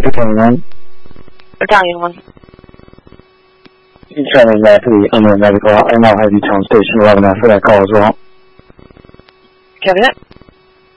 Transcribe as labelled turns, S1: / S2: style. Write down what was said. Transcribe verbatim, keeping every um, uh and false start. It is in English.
S1: Battalion.
S2: Battalion one.
S1: You trying to that for the unknown medical. I now have you tell station eleven after that call as well.
S2: Copy that.